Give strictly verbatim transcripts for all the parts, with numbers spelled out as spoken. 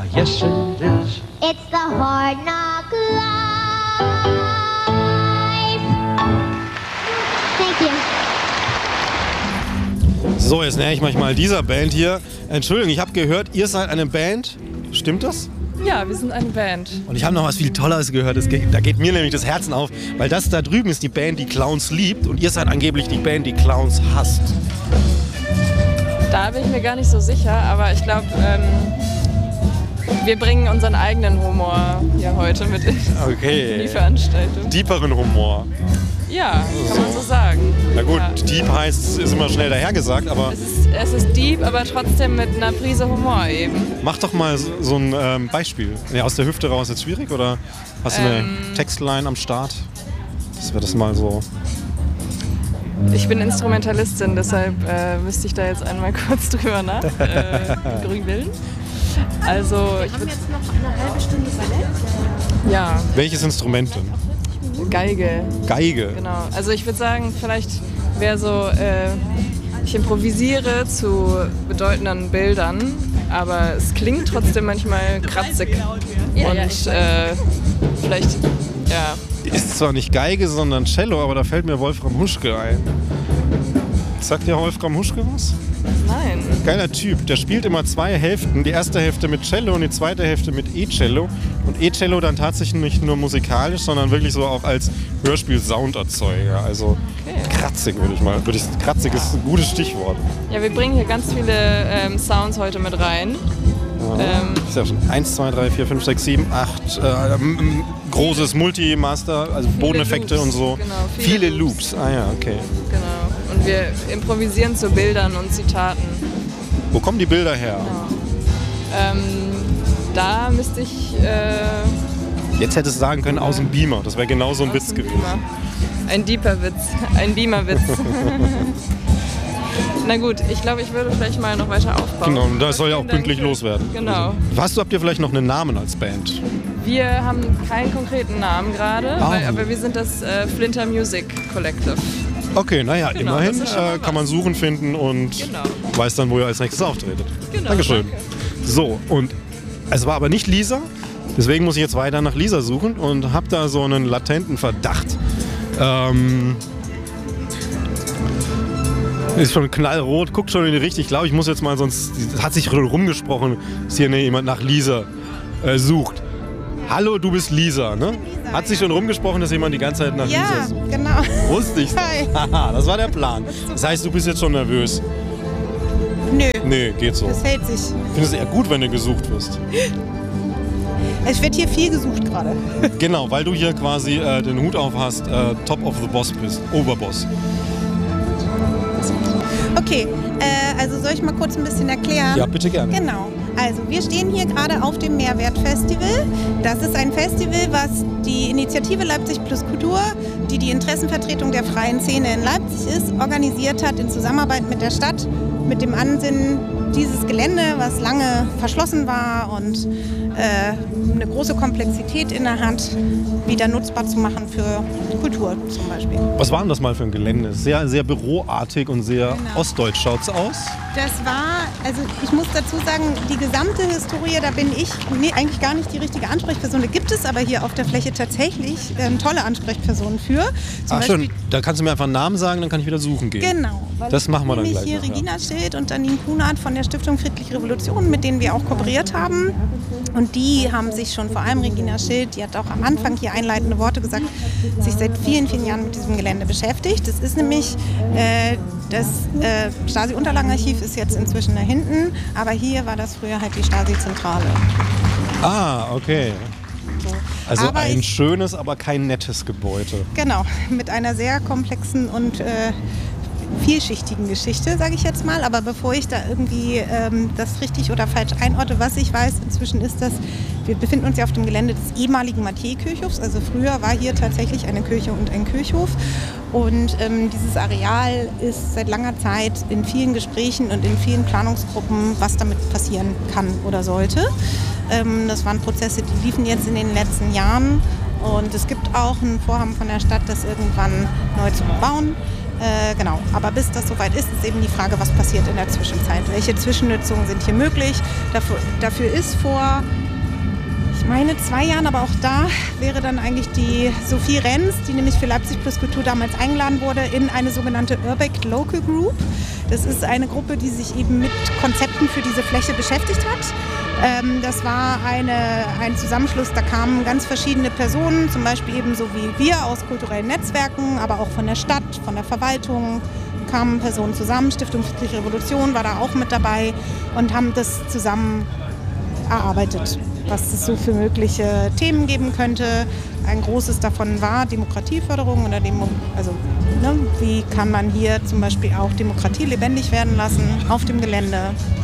yes it is. It's the hard knock life. Thank you. So, jetzt näher ich mich mal dieser Band hier. Entschuldigung, ich habe gehört, ihr seid eine Band. Stimmt das? Ja, wir sind eine Band. Und ich habe noch was viel Tolleres gehört. Das geht, da geht mir nämlich das Herzen auf. Weil das da drüben ist die Band, die Clowns liebt. Und ihr seid angeblich die Band, die Clowns hasst. Da bin ich mir gar nicht so sicher, aber ich glaube, ähm, wir bringen unseren eigenen Humor hier heute mit in, Okay. in die Veranstaltung. Deeperen Humor. Ja, kann man so sagen. Na gut, Ja. Deep heißt, ist immer schnell dahergesagt, aber Es ist, es ist deep, aber trotzdem mit einer Prise Humor eben. mach doch mal so, so ein ähm, Beispiel. Ja, aus der Hüfte raus jetzt schwierig oder hast du eine Ähm. Textline am Start? Das wäre das mal so. Ich bin Instrumentalistin, deshalb äh, müsste ich da jetzt einmal kurz drüber nach äh, grübeln. Also, ich würde Jetzt noch eine halbe Stunde Ballett. ja, Welches Instrument denn? Geige. Geige. Genau, also ich würde sagen, vielleicht wäre so, äh, ich improvisiere zu bedeutenden Bildern, aber es klingt trotzdem manchmal kratzig. Und äh, vielleicht, ja, Ist zwar nicht Geige, sondern Cello, aber da fällt mir Wolfram Huschke ein. Sagt dir Wolfram Huschke was? nein. Geiler Typ, der spielt immer zwei Hälften. Die erste Hälfte mit Cello und die zweite Hälfte mit E-Cello. Und E-Cello dann tatsächlich nicht nur musikalisch, sondern wirklich so auch als Hörspiel-Sounderzeuger. Also Okay. kratzig würde ich mal. Würde ich, kratzig ist ein gutes Stichwort. Ja, wir bringen hier ganz viele ähm, Sounds heute mit rein. Ähm, Ich sag schon, eins, zwei, drei, vier, fünf, sechs, sieben, acht, äh, m- m- großes Multi-Master, also Bodeneffekte Loops, und so. genau, viele viele Loops. Loops. Ah ja, okay. genau. Und wir improvisieren zu Bildern und Zitaten. Wo kommen die Bilder her? Ähm, da müsste ich äh, Jetzt hättest du sagen können, aus dem Beamer. Das wäre genau so ein Witz dem gewesen. Beamer. Ein deeper Witz, ein Beamer-Witz. Na gut, ich glaube, ich würde vielleicht mal noch weiter aufbauen. Genau, und das soll ja auch Vielen Dank pünktlich für- loswerden. Genau. Hast du, habt ihr vielleicht noch einen Namen als Band? Wir haben keinen konkreten Namen gerade, Ah. weil- aber wir sind das äh, Flinter Music Collective. Okay, naja, Genau, immerhin das ist schon mal äh, kann was. man suchen, finden und Genau. weiß dann, wo ihr als nächstes auftretet. Genau, Dankeschön. danke. So, und es war aber nicht Lisa, deswegen muss ich jetzt weiter nach Lisa suchen und habe da so einen latenten Verdacht. Ähm, ist schon knallrot, guckt schon in die Richtung. Ich glaube, ich muss jetzt mal, sonst hat sich rumgesprochen, dass hier jemand nach Lisa äh, sucht. Hallo, du bist Lisa, ne? Hat sich schon rumgesprochen, dass jemand die ganze Zeit nach Lisa Ja, sucht? genau. Wusste ich. Hi. Haha, das war der Plan. Das heißt, du bist jetzt schon nervös. Nö, Nee, geht so. das hält sich. Ich finde es eher gut, wenn du gesucht wirst. Es wird hier viel gesucht gerade. Genau, weil du hier quasi äh, den Hut auf hast, äh, Top of the Boss bist, Oberboss. Okay, äh, also soll ich mal kurz ein bisschen erklären? Ja, bitte gerne. Genau. Also wir stehen hier gerade auf dem Mehrwertfestival. Das ist ein Festival, was die Initiative Leipzig Plus Kultur, die die Interessenvertretung der freien Szene in Leipzig ist, organisiert hat in Zusammenarbeit mit der Stadt, mit dem Ansinnen, dieses Gelände, was lange verschlossen war und äh, eine große Komplexität inne hat, wieder nutzbar zu machen für Kultur zum Beispiel. Was war denn das mal für ein Gelände? Sehr, sehr büroartig und sehr Genau. ostdeutsch schaut's aus. Das war, also ich muss dazu sagen, die gesamte Historie, da bin ich nee, eigentlich gar nicht die richtige Ansprechperson. Da gibt es aber hier auf der Fläche tatsächlich ähm, tolle Ansprechpersonen für. Zum Ach schön, da kannst du mir einfach einen Namen sagen, dann kann ich wieder suchen gehen. Genau. Weil Das machen wir dann nämlich gleich hier noch, ja. Regina Schild und Janine Kunert von der Stiftung Friedliche Revolution, mit denen wir auch kooperiert haben. Und die haben sich schon, vor allem Regina Schild, die hat auch am Anfang hier einleitende Worte gesagt, sich seit vielen, vielen Jahren mit diesem Gelände beschäftigt. Das ist nämlich, äh, das äh, Stasi-Unterlagenarchiv ist jetzt inzwischen da hinten, aber hier war das früher halt die Stasi-Zentrale. Ah, okay. Also Aber ein ich- schönes, aber kein nettes Gebäude. Genau, mit einer sehr komplexen und äh, vielschichtigen Geschichte, sage ich jetzt mal. Aber bevor ich da irgendwie ähm, das richtig oder falsch einordne, was ich weiß inzwischen ist, dass wir befinden uns ja auf dem Gelände des ehemaligen Mathieu-Kirchhofs. Also früher war hier tatsächlich eine Kirche und ein Kirchhof. Und ähm, dieses Areal ist seit langer Zeit in vielen Gesprächen und in vielen Planungsgruppen, was damit passieren kann oder sollte. Ähm, das waren Prozesse, die liefen jetzt in den letzten Jahren. Und es gibt auch ein Vorhaben von der Stadt, das irgendwann neu zu bauen. Äh, genau, aber bis das soweit ist, ist eben die Frage, was passiert in der Zwischenzeit. Welche Zwischennutzungen sind hier möglich? Dafür, dafür ist vor, ich meine, zwei Jahren, aber auch da wäre dann eigentlich die Sophie Renz, die nämlich für Leipzig plus Kultur damals eingeladen wurde, in eine sogenannte Urbex Local Group. Das ist eine Gruppe, die sich eben mit Konzepten für diese Fläche beschäftigt hat. Ähm, das war eine, ein Zusammenschluss, da kamen ganz verschiedene Personen, zum Beispiel eben so wie wir aus kulturellen Netzwerken, aber auch von der Stadt, von der Verwaltung, kamen Personen zusammen. Stiftung Friedliche Revolution war da auch mit dabei und haben das zusammen erarbeitet, was es so für mögliche Themen geben könnte. Ein großes davon war Demokratieförderung oder Demo, also ne, wie kann man hier zum Beispiel auch Demokratie lebendig werden lassen auf dem Gelände.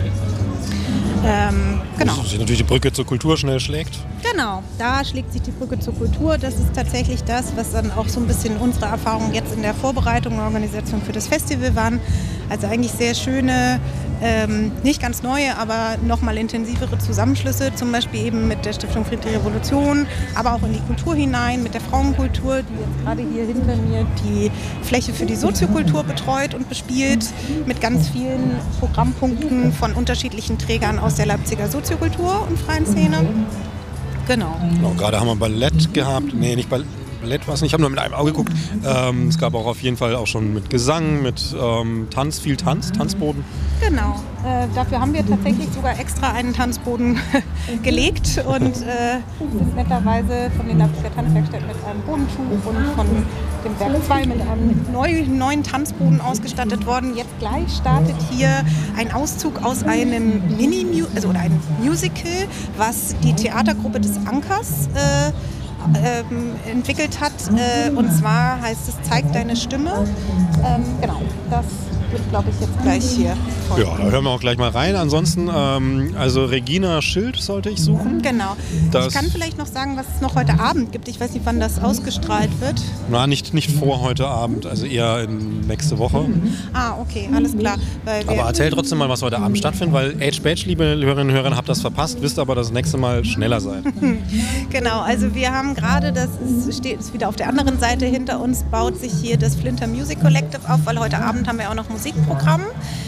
Ähm, genau. Dass sich natürlich die Brücke zur Kultur schnell schlägt. Genau, da schlägt sich die Brücke zur Kultur. Das ist tatsächlich das, was dann auch so ein bisschen unsere Erfahrungen jetzt in der Vorbereitung und Organisation für das Festival waren. Also eigentlich sehr schöne, ähm, nicht ganz neue, aber nochmal intensivere Zusammenschlüsse, zum Beispiel eben mit der Stiftung Friedliche Revolution, aber auch in die Kultur hinein, mit der Frauenkultur, die jetzt gerade hier hinter mir die Fläche für die Soziokultur betreut und bespielt, mit ganz vielen Programmpunkten von unterschiedlichen Trägern aus der Leipziger Soziokultur und freien Szene. Genau. Genau. Gerade haben wir Ballett gehabt, nee, nicht Ballett. Ballett war es nicht, ich habe nur mit einem Auge geguckt. Ähm, es gab auch auf jeden Fall auch schon mit Gesang, mit ähm, Tanz, viel Tanz, Tanzboden. Genau, äh, dafür haben wir tatsächlich sogar extra einen Tanzboden gelegt und äh, sind netterweise von den Leipziger Tanzwerkstätten mit einem Bodentuch und von dem Werk zwei mit einem neu, neuen Tanzboden ausgestattet worden. Jetzt gleich startet hier ein Auszug aus einem Mini, also oder einem Musical, was die Theatergruppe des Ankers äh, Ähm, entwickelt hat. Äh, und zwar heißt es Zeig deine Stimme. Ähm, genau, das wird, glaube ich, jetzt gleich hier folgen. Ja, da hören wir auch gleich mal rein. Ansonsten, ähm, also Regina Schild sollte ich suchen. Genau. Das ich kann vielleicht noch sagen, was es noch heute Abend gibt. Ich weiß nicht, wann das ausgestrahlt wird. Na, nicht, nicht vor heute Abend, also eher in nächste Woche. Ah, okay, alles klar. Weil wir Aber erzähl trotzdem mal, was heute Abend stattfindet, weil Age Badge, liebe Hörerinnen und Hörer, habt das verpasst, wisst aber, dass das nächste Mal schneller seid. Genau, also wir haben gerade, das ist, steht ist wieder auf der anderen Seite hinter uns, baut sich hier das Flinter Music Collective auf, weil heute Abend haben wir auch noch Musikprogramm.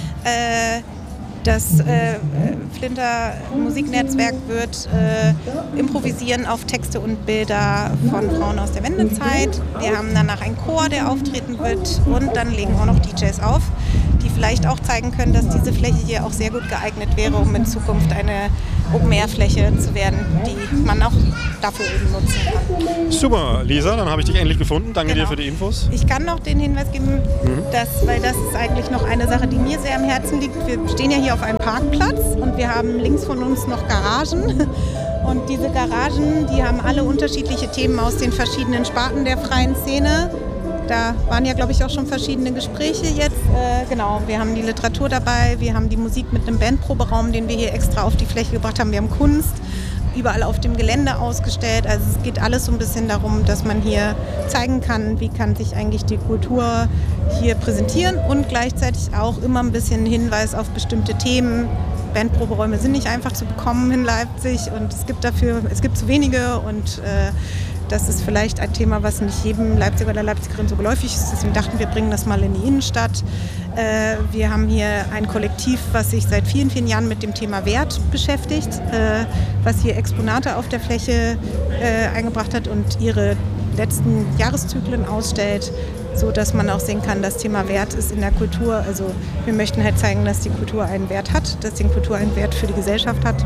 Äh, Das äh, Flinter Musiknetzwerk wird äh, improvisieren auf Texte und Bilder von Frauen aus der Wendezeit. Wir haben danach einen Chor, der auftreten wird, und dann legen auch noch D Js auf, die vielleicht auch zeigen können, dass diese Fläche hier auch sehr gut geeignet wäre, um in Zukunft eine Open-Air-Fläche zu werden, die man auch dafür eben nutzen kann. Super, Lisa, dann habe ich dich endlich gefunden. Danke Genau. dir für die Infos. Ich kann noch den Hinweis geben, Mhm. dass, weil das ist eigentlich noch eine Sache, die mir sehr am Herzen liegt. Wir stehen ja hier auf einem Parkplatz und wir haben links von uns noch Garagen. Und diese Garagen, die haben alle unterschiedliche Themen aus den verschiedenen Sparten der freien Szene. Da waren ja, glaube ich, auch schon verschiedene Gespräche jetzt. Äh, genau, wir haben die Literatur dabei, wir haben die Musik mit einem Bandproberaum, den wir hier extra auf die Fläche gebracht haben. Wir haben Kunst überall auf dem Gelände ausgestellt. Also es geht alles so ein bisschen darum, dass man hier zeigen kann, wie kann sich eigentlich die Kultur hier präsentieren und gleichzeitig auch immer ein bisschen Hinweis auf bestimmte Themen. Bandproberäume sind nicht einfach zu bekommen in Leipzig und es gibt dafür, es gibt zu wenige und äh, das ist vielleicht ein Thema, was nicht jedem Leipziger oder Leipzigerin so geläufig ist. Deswegen dachten wir, bringen das mal in die Innenstadt. Äh, wir haben hier ein Kollektiv, was sich seit vielen, vielen Jahren mit dem Thema Wert beschäftigt, äh, was hier Exponate auf der Fläche äh, eingebracht hat und ihre letzten Jahreszyklen ausstellt, so dass man auch sehen kann, das Thema Wert ist in der Kultur. Also wir möchten halt zeigen, dass die Kultur einen Wert hat, dass die Kultur einen Wert für die Gesellschaft hat.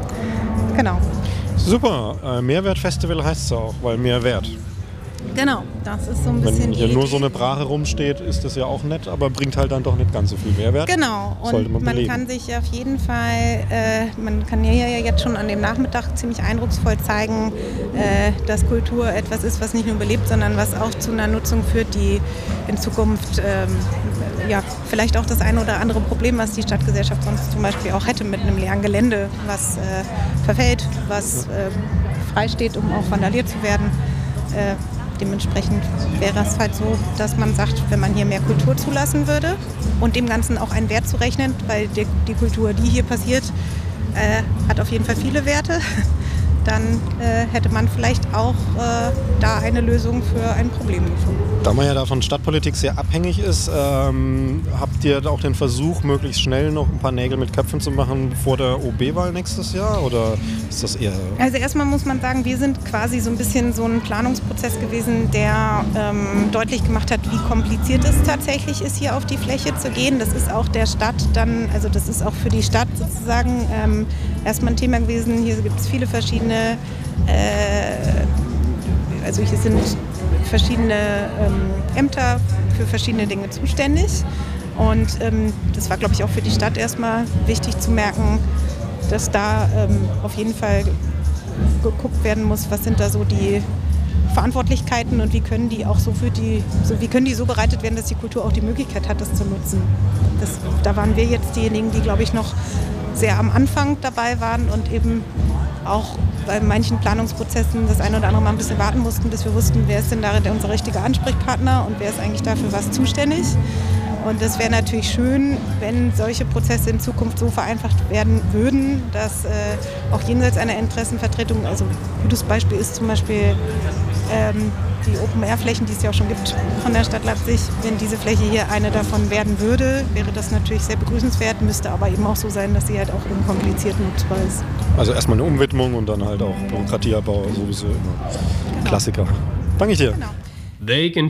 Genau. Super, äh, Mehrwertfestival heißt es auch, weil Mehrwert. Genau, das ist so ein bisschen Wenn hier die nur Idee. so eine Brache rumsteht, ist das ja auch nett, aber bringt halt dann doch nicht ganz so viel Mehrwert. Genau, Sollte und man man, belegen. kann sich auf jeden Fall, äh, man kann ja jetzt schon an dem Nachmittag ziemlich eindrucksvoll zeigen, äh, dass Kultur etwas ist, was nicht nur belebt, sondern was auch zu einer Nutzung führt, die in Zukunft ähm, ja, vielleicht auch das eine oder andere Problem, was die Stadtgesellschaft sonst zum Beispiel auch hätte mit einem leeren Gelände, was äh, verfällt, was äh, frei steht, um auch vandaliert zu werden. Äh, Dementsprechend wäre es halt so, dass man sagt, wenn man hier mehr Kultur zulassen würde und dem Ganzen auch einen Wert zu rechnen, weil die, die Kultur, die hier passiert, äh, hat auf jeden Fall viele Werte, dann äh, hätte man vielleicht auch äh, da eine Lösung für ein Problem gefunden. Da man ja da von Stadtpolitik sehr abhängig ist, ähm, habt ihr da auch den Versuch, möglichst schnell noch ein paar Nägel mit Köpfen zu machen vor der O B-Wahl nächstes Jahr? Oder ist das eher... Also erstmal muss man sagen, wir sind quasi so ein bisschen so ein Planungsprozess gewesen, der ähm, deutlich gemacht hat, wie kompliziert es tatsächlich ist, hier auf die Fläche zu gehen. Das ist auch der Stadt dann, also das ist auch für die Stadt sozusagen ähm, erstmal ein Thema gewesen. Hier gibt es viele verschiedene, äh, also hier sind verschiedene ähm, Ämter für verschiedene Dinge zuständig. Und ähm, das war, glaube ich, auch für die Stadt erstmal wichtig zu merken, dass da ähm, auf jeden Fall geguckt werden muss, was sind da so die Verantwortlichkeiten und wie können die auch so für die, so wie können die so bereitet werden, dass die Kultur auch die Möglichkeit hat, das zu nutzen. Das, da waren wir jetzt diejenigen, die, glaube ich, noch sehr am Anfang dabei waren und eben auch bei manchen Planungsprozessen das eine oder andere Mal ein bisschen warten mussten, bis wir wussten, wer ist denn da unser richtiger Ansprechpartner und wer ist eigentlich dafür was zuständig. Und es wäre natürlich schön, wenn solche Prozesse in Zukunft so vereinfacht werden würden, dass äh, auch jenseits einer Interessenvertretung, also ein gutes Beispiel ist zum Beispiel ähm, die Open-Air-Flächen, die es ja auch schon gibt von der Stadt Leipzig. Wenn diese Fläche hier eine davon werden würde, wäre das natürlich sehr begrüßenswert, müsste aber eben auch so sein, dass sie halt auch unkompliziert nutzbar ist. Also erstmal eine Umwidmung und dann halt auch Bürokratieabbau, sowieso immer Klassiker. Danke ich dir. Genau. They can